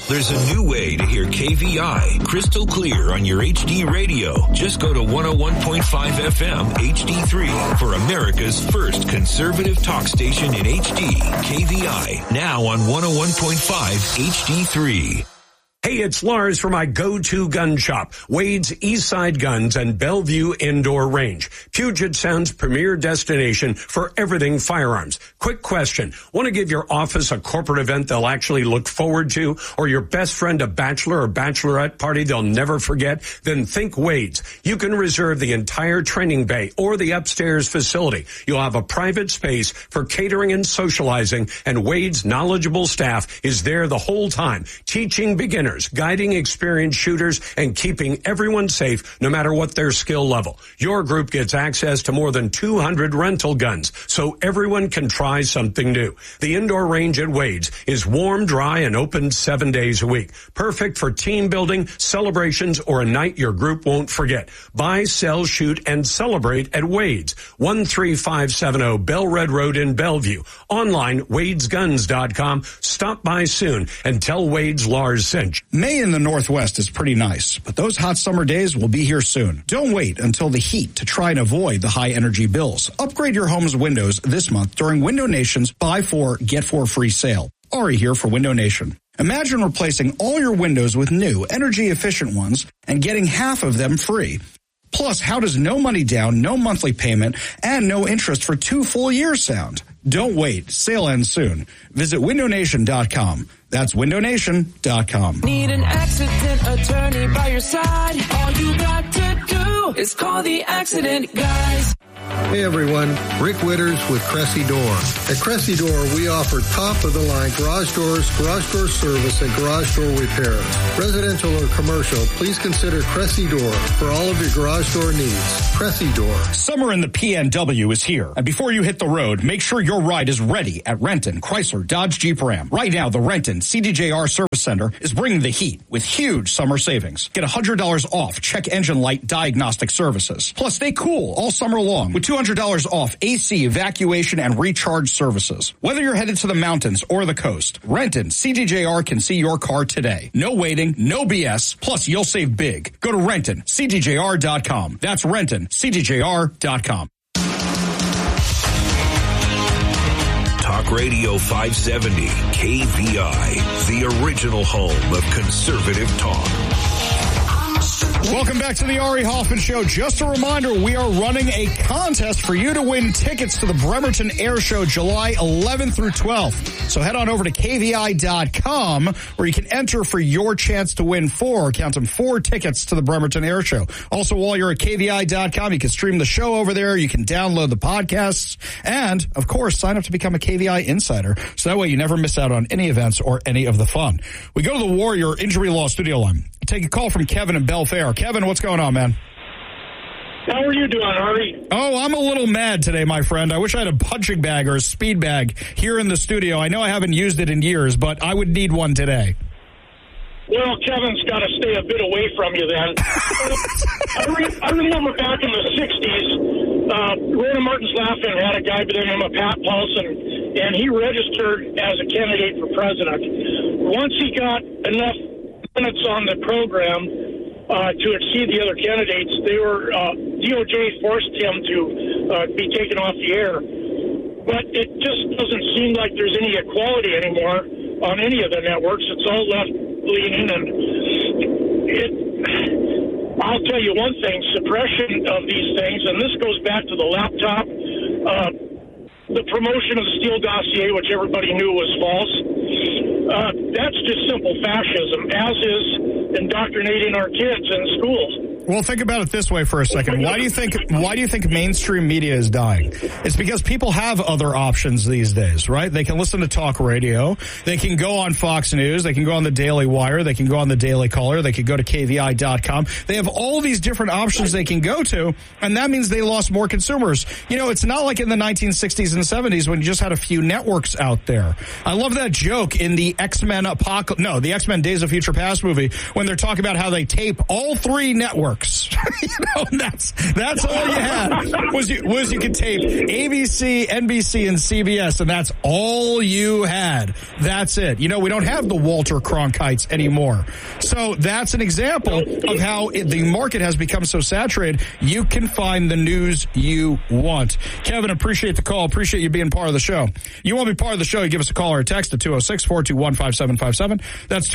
There's a new way to hear KVI crystal clear on your HD radio. Just go to 101.5 FM HD3 for America's first conservative talk station in HD. KVI, now on 101.5 HD3. Hey, it's Lars for my go-to gun shop, Wade's Eastside Guns and Bellevue Indoor Range, Puget Sound's premier destination for everything firearms. Quick question. Want to give your office a corporate event they'll actually look forward to, or your best friend a bachelor or bachelorette party they'll never forget? Then think Wade's. You can reserve the entire training bay or the upstairs facility. You'll have a private space for catering and socializing, and Wade's knowledgeable staff is there the whole time, teaching beginners, guiding experienced shooters, and keeping everyone safe no matter what their skill level. Your group gets access to more than 200 rental guns, so everyone can try something new. The indoor range at Wade's is warm, dry, and open 7 days a week. Perfect for team building, celebrations, or a night your group won't forget. Buy, sell, shoot, and celebrate at Wade's, 13570 Bellred Road in Bellevue. Online, wadesguns.com. Stop by soon and tell Wade's Lars sent you. May in the Northwest is pretty nice, but those hot summer days will be here soon. Don't wait until the heat to try and avoid the high energy bills. Upgrade your home's windows this month during Window Nation's Buy 4, Get 4 free sale. Ari here for Window Nation. Imagine replacing all your windows with new, energy-efficient ones and getting half of them free. Plus, how does no money down, no monthly payment, and no interest for 2 full years sound? Don't wait. Sale ends soon. Visit windownation.com. That's windownation.com. Need an accident attorney by your side? All you got to do is call the accident guys. Hey everyone, Rick Witters with Cressy Door. At Cressy Door, we offer top-of-the-line garage doors, garage door service, and garage door repairs. Residential or commercial, please consider Cressy Door for all of your garage door needs. Cressy Door. Summer in the PNW is here. And before you hit the road, make sure your ride is ready at Renton, Chrysler, Dodge, Jeep, Ram. Right now, the Renton CDJR Service Center is bringing the heat with huge summer savings. Get $100 off check engine light diagnostic services. Plus, stay cool all summer long with $200 off AC, evacuation, and recharge services. Whether you're headed to the mountains or the coast, Renton CDJR can see your car today. No waiting, no BS, plus you'll save big. Go to RentonCDJR.com. That's RentonCDJR.com. Talk Radio 570, KVI, the original home of conservative talk. Welcome back to the Ari Hoffman Show. Just a reminder, we are running a contest for you to win tickets to the Bremerton Air Show July 11th through 12th. So head on over to KVI.com where you can enter for your chance to win 4 tickets to the Bremerton Air Show. Also, while you're at KVI.com, you can stream the show over there. You can download the podcasts and, of course, sign up to become a KVI insider. So that way you never miss out on any events or any of the fun. We go to the Warrior Injury Law Studio line. Take a call from Kevin in Belfair. Kevin, what's going on, man? How are you doing, Ari? Oh, I'm a little mad today, my friend. I wish I had a punching bag or a speed bag here in the studio. I know I haven't used it in years, but I would need one today. Well, Kevin's got to stay a bit away from you then. I remember back in the 60s, Rhoda Martin's Laughing had a guy by the name of Pat Paulson, and he registered as a candidate for president. Once he got enough minutes on the program to exceed the other candidates, they were DOJ forced him to be taken off the air. But it just doesn't seem like there's any equality anymore on any of the networks. It's all left leaning, and I'll tell you one thing: suppression of these things, and this goes back to the laptop, the promotion of the Steele dossier, which everybody knew was false. That's just simple fascism, as is indoctrinating our kids in schools. Well, think about it this way for a second. Why do you think mainstream media is dying? It's because people have other options these days, right? They can listen to talk radio. They can go on Fox News. They can go on the Daily Wire. They can go on the Daily Caller. They can go to KVI.com. They have all these different options they can go to, and that means they lost more consumers. You know, it's not like in the 1960s and 70s when you just had a few networks out there. I love that joke in the X-Men the X-Men Days of Future Past movie when they're talking about how they tape all 3 networks. That's all you had was you could tape ABC, NBC, and CBS, and that's all you had. That's it. We don't have the Walter Cronkites anymore. So that's an example of how the market has become so saturated. You can find the news you want. Kevin, appreciate the call. Appreciate you being part of the show. You want to be part of the show, you give us a call or a text at 206-421-5757. That's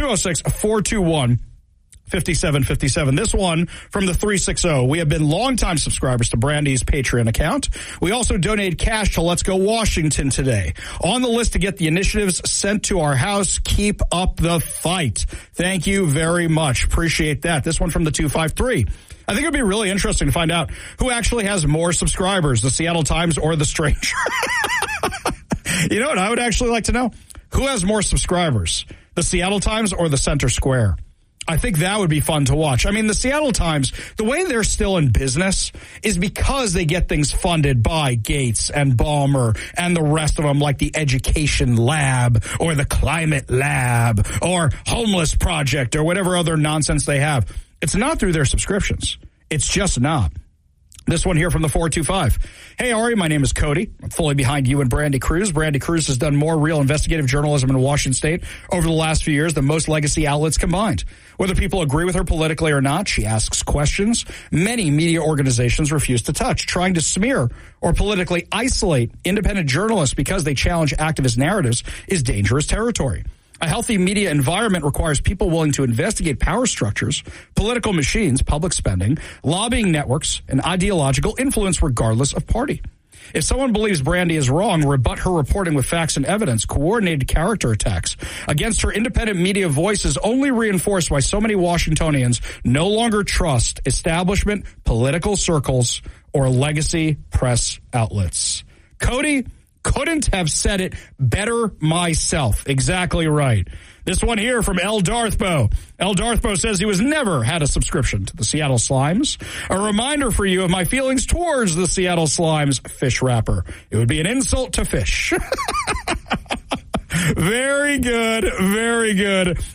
206-421-5757. This one from the 360. We have been longtime subscribers to Brandy's Patreon account. We also donated cash to Let's Go Washington today. On the list to get the initiatives sent to our house. Keep up the fight. Thank you very much. Appreciate that. This one from the 253. I think it'd be really interesting to find out who actually has more subscribers, the Seattle Times or the Stranger. You know what I would actually like to know? Who has more subscribers, the Seattle Times or the Center Square? I think that would be fun to watch. I mean, the Seattle Times, the way they're still in business is because they get things funded by Gates and Ballmer and the rest of them, like the Education Lab or the Climate Lab or Homeless Project or whatever other nonsense they have. It's not through their subscriptions. It's just not. This one here from the 425. Hey, Ari, my name is Cody. I'm fully behind you and Brandy Cruz. Brandy Cruz has done more real investigative journalism in Washington State over the last few years than most legacy outlets combined. Whether people agree with her politically or not, she asks questions many media organizations refuse to touch. Trying to smear or politically isolate independent journalists because they challenge activist narratives is dangerous territory. A healthy media environment requires people willing to investigate power structures, political machines, public spending, lobbying networks, and ideological influence regardless of party. If someone believes Brandy is wrong, rebut her reporting with facts and evidence. Coordinated character attacks against her independent media voice is only reinforced why so many Washingtonians no longer trust establishment, political circles, or legacy press outlets. Cody, couldn't have said it better myself. Exactly right. This one here from El Darthbo. El Darthbo says he was never had a subscription to the Seattle Slimes. A reminder for you of my feelings towards the Seattle Slimes fish wrapper. It would be an insult to fish. Very good. Very good.